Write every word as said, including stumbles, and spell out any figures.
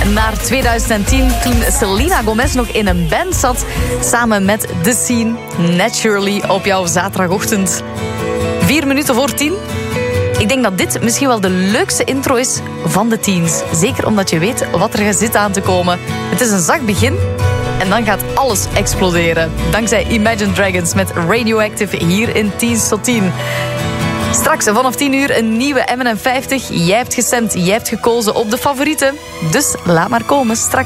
naar tweeduizend tien, toen Selena Gomez nog in een band zat, samen met The Scene, Naturally, op jouw zaterdagochtend. Vier minuten voor tien. Ik denk dat dit misschien wel de leukste intro is van de teens. Zeker omdat je weet wat er zit aan te komen. Het is een zacht begin en dan gaat alles exploderen. Dankzij Imagine Dragons met Radioactive hier in Teens tot tien. Straks vanaf tien uur een nieuwe M en M vijftig. Jij hebt gestemd, jij hebt gekozen op de favorieten. Dus laat maar komen, straks.